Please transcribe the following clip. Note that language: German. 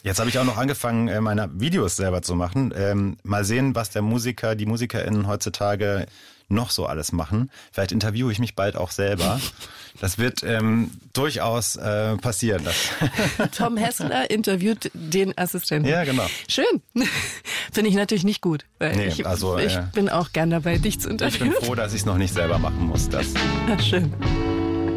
Jetzt habe ich auch noch angefangen, meine Videos selber zu machen. Mal sehen, was die MusikerInnen heutzutage noch so alles machen. Vielleicht interviewe ich mich bald auch selber. Das wird durchaus passieren. Tom Hessler interviewt den Assistenten. Ja, genau. Schön. Finde ich natürlich nicht gut. Weil Nee, ich also, bin auch gern dabei, dich zu interviewen. Ich bin froh, dass ich es noch nicht selber machen muss. Schön.